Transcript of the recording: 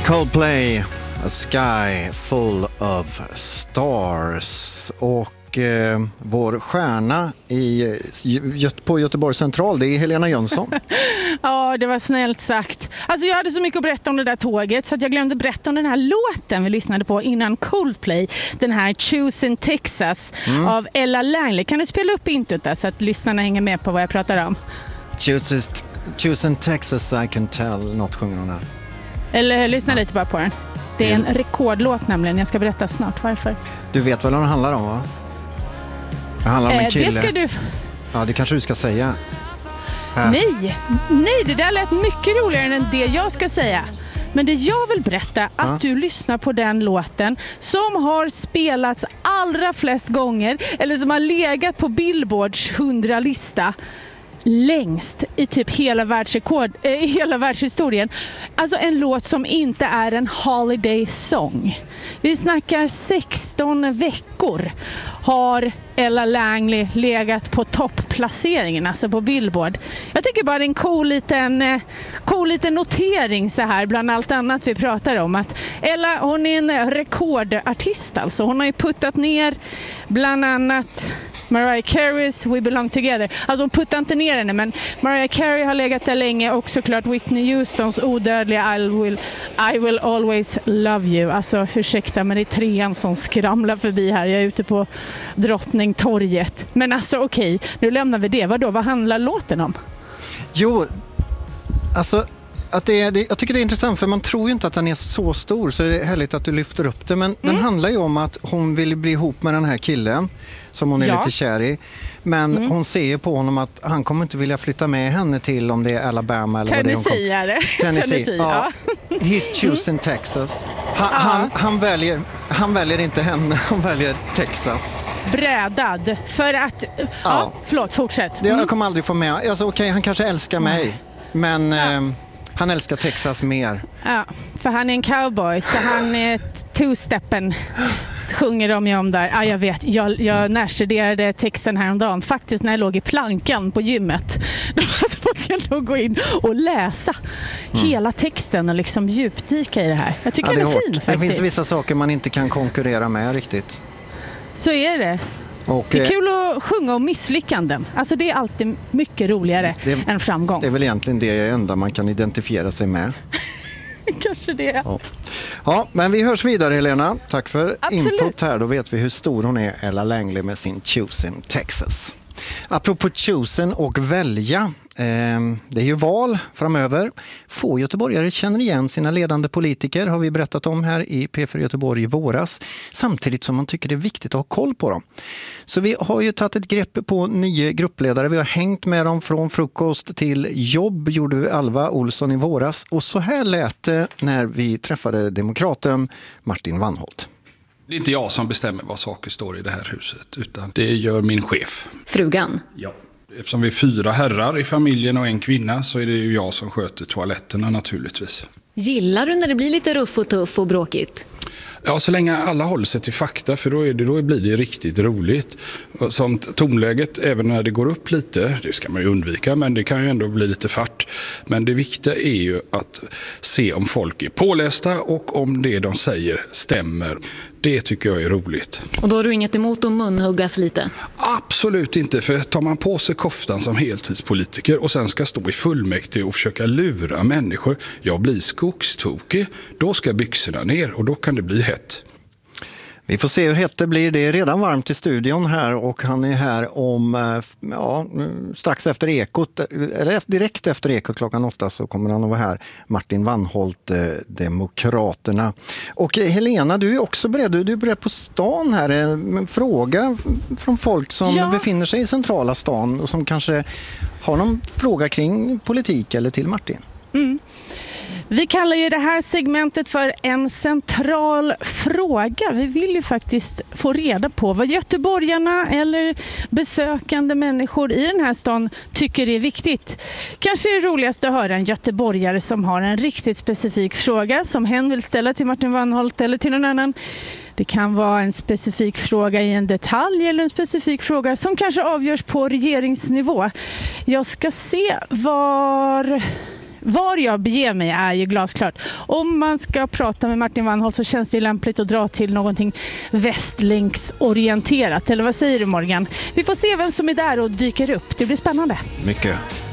Coldplay, A Sky Full of Stars. Och vår stjärna på Göteborg Central, det är Helena Jönsson. Ja, det var snällt sagt. Alltså jag hade så mycket att berätta om det där tåget så att jag glömde berätta om den här låten vi lyssnade på innan Coldplay. Den här Choosing Texas av Ella Langley. Kan du spela upp introt där så att lyssnarna hänger med på vad jag pratar om? Choosing Texas, I can tell. Något sjunger hon här. Eller lyssna lite bara på den. Det är en rekordlåt nämligen. Jag ska berätta snart varför. Du vet vad den handlar om, va? Det handlar om en kille. Det ska du... Ja, det kanske du ska säga. Nej, det där lät mycket roligare än det jag ska säga. Men det jag vill berätta att du lyssnar på den låten som har spelats allra flest gånger eller som har legat på Billboards 100-lista längst i typ hela världshistorien. Alltså en låt som inte är en holiday song. Vi snackar 16 veckor har Ella Langley legat på toppplaceringen, alltså på Billboard. Jag tycker bara det är en cool liten notering så här bland allt annat vi pratar om. Att Ella, hon är en rekordartist alltså. Hon har ju puttat ner bland annat Mariah Careys We Belong Together. Alltså hon puttar inte ner henne, men Mariah Carey har legat där länge och såklart Whitney Houstons odödliga I will always love you. Alltså ursäkta, men det är trean som skramlar förbi här. Jag är ute på Drottningtorget. Men alltså okej, nu lämnar vi det. Vad handlar låten om? Jo, alltså jag tycker det är intressant för man tror ju inte att den är så stor, så det är härligt att du lyfter upp det. Men den handlar ju om att hon vill bli ihop med den här killen som hon är lite kär i. Men hon ser ju på honom att han kommer inte vilja flytta med henne till, om det är Alabama eller Tennessee är det. Tennessee, ja. He's choosing Texas. Han väljer inte henne, han väljer Texas. Brädad för att... Ja, förlåt, fortsätt. Jag kommer aldrig få med. Alltså, okej, han kanske älskar mig, men... Han älskar Texas mer. Ja, för han är en cowboy, så han är two-steppen, sjunger de ju om där. Ja, jag vet, jag närstuderade texten häromdagen, faktiskt när jag låg i plankan på gymmet. Då var jag gå in och läsa hela texten och liksom djupdyka i det här. Jag tycker det är fin faktiskt. Det finns vissa saker man inte kan konkurrera med riktigt. Så är det. Det är kul att sjunga om misslyckanden. Alltså det är alltid mycket roligare än framgång. Det är väl egentligen det enda man kan identifiera sig med. Kanske det. Ja, men vi hörs vidare, Helena. Tack för input här. Då vet vi hur stor hon är, Ella Langley, med sin Choosing Texas. Apropå chosen och välja. Det är ju val framöver. Få göteborgare känner igen sina ledande politiker, har vi berättat om här i P4 Göteborg i våras. Samtidigt som man tycker det är viktigt att ha koll på dem. Så vi har ju tagit ett grepp på 9 gruppledare. Vi har hängt med dem från frukost till jobb, gjorde Alva Olsson i våras. Och så här lät det när vi träffade demokraten Martin Wannholt. Det är inte jag som bestämmer vad saker står i det här huset, utan det gör min chef. Frugan? Ja. Eftersom vi är 4 herrar i familjen och en kvinna så är det ju jag som sköter toaletterna naturligtvis. Gillar du när det blir lite ruff och tuff och bråkigt? Ja, så länge alla håller sig till fakta, för då blir det riktigt roligt. Som tonläget, även när det går upp lite, det ska man ju undvika, men det kan ju ändå bli lite fart. Men det viktiga är ju att se om folk är pålästa och om det de säger stämmer. Det tycker jag är roligt. Och då har du inget emot att munhuggas lite? Absolut inte, för tar man på sig koftan som heltidspolitiker och sen ska stå i fullmäktige och försöka lura människor, jag blir skogstokig, då ska byxorna ner och då kan det bli hett. Vi får se hur hett det blir. Det är redan varmt i studion här och han är här om strax efter Ekot, eller direkt efter Ekot klockan 8 så kommer han att vara här. Martin Wannholt, Demokraterna. Och Helena, du är också beredd. Du är beredd på stan här. En fråga från folk som befinner sig i centrala stan och som kanske har någon fråga kring politik eller till Martin. Vi kallar ju det här segmentet för en central fråga. Vi vill ju faktiskt få reda på vad göteborgarna eller besökande människor i den här stan tycker är viktigt. Kanske är det roligast att höra en göteborgare som har en riktigt specifik fråga som hen vill ställa till Martin Wannholt eller till någon annan. Det kan vara en specifik fråga i en detalj eller en specifik fråga som kanske avgörs på regeringsnivå. Jag ska se var jag beger mig är ju glasklart. Om man ska prata med Martin Wanholt så känns det ju lämpligt att dra till någonting västlängsorienterat. Eller vad säger du, Morgan? Vi får se vem som är där och dyker upp. Det blir spännande. Mycket.